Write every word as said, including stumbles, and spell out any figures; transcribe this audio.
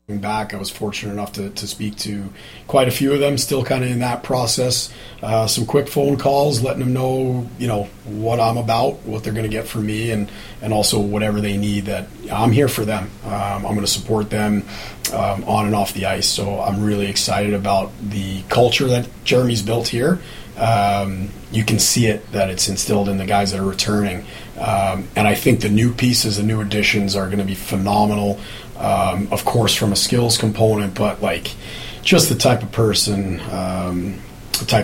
back. I was fortunate enough to, to speak to quite a few of them, still kind of in that process. Uh, some quick phone calls, letting them know, you know, what I'm about, what they're going to get from me, and, and also whatever they need, that I'm here for them. Um, I'm going to support them um, on and off the ice. So I'm really excited about the culture that Jeremy's built here. Um, you can see it, that it's instilled in the guys that are returning. Um, and I think the new pieces, the new additions are going to be phenomenal. Um, of course, from a skills component, but like just the type of person um,